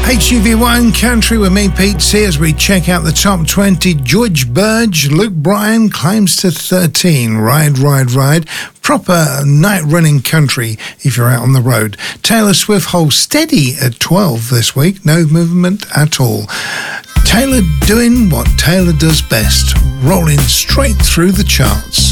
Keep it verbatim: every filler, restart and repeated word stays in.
H U V one Country with me, Pete C, as we check out the top twenty. George Burge, Luke Bryan climbs to thirteen. Ride, Ride, Ride. Proper night running country if you're out on the road. Taylor Swift holds steady at twelve this week. No movement at all. Taylor doing what Taylor does best, rolling straight through the charts.